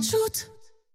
Shoot.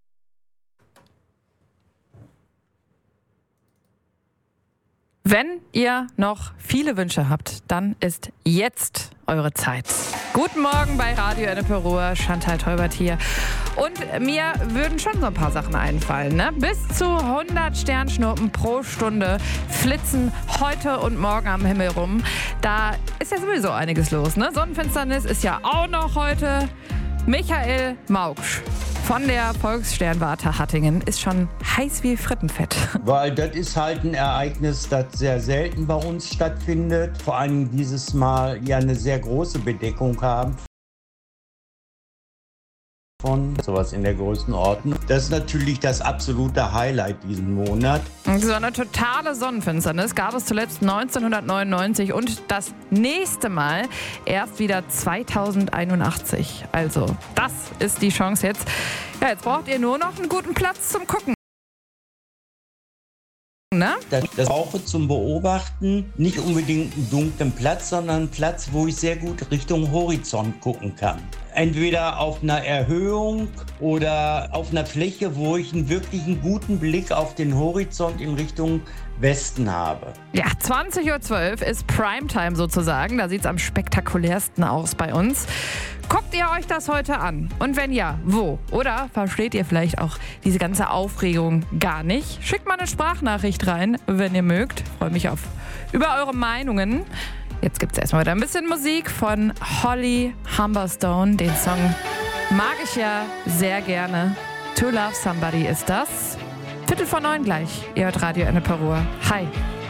Wenn ihr noch viele Wünsche habt, dann ist jetzt eure Zeit. Guten Morgen bei Radio Ennepe Ruhr, Chantal Teubert hier. Und mir würden schon so ein paar Sachen einfallen, ne? Bis zu 100 Sternschnuppen pro Stunde flitzen heute und morgen am Himmel rum. Da ist ja sowieso einiges los, ne? Sonnenfinsternis ist ja auch noch heute. Michael Mauksch von der Volkssternwarte Hattingen ist schon heiß wie Frittenfett. Weil das ist halt ein Ereignis, das sehr selten bei uns stattfindet. Vor allem dieses Mal ja eine sehr große Bedeckung haben. Von sowas in der Größenordnung. Das ist natürlich das absolute Highlight diesen Monat. So eine totale Sonnenfinsternis gab es zuletzt 1999 und das nächste Mal erst wieder 2081. Also, das ist die Chance jetzt. Ja, jetzt braucht ihr nur noch einen guten Platz zum Gucken. Ne? Das brauche zum Beobachten nicht unbedingt einen dunklen Platz, sondern einen Platz, wo ich sehr gut Richtung Horizont gucken kann. Entweder auf einer Erhöhung oder auf einer Fläche, wo ich einen wirklichen guten Blick auf den Horizont in Richtung Westen habe. Ja, 20.12 Uhr ist Primetime sozusagen. Da sieht es am spektakulärsten aus bei uns. Guckt ihr euch das heute an? Und wenn ja, wo? Oder versteht ihr vielleicht auch diese ganze Aufregung gar nicht? Schickt mal eine Sprachnachricht rein, wenn ihr mögt. Freue mich über eure Meinungen. Jetzt gibt es erstmal wieder ein bisschen Musik von Holly Humberstone. Den Song mag ich ja sehr gerne. To Love Somebody ist das. 8:45 gleich. Ihr hört Radio Ennepe Ruhr. Hi.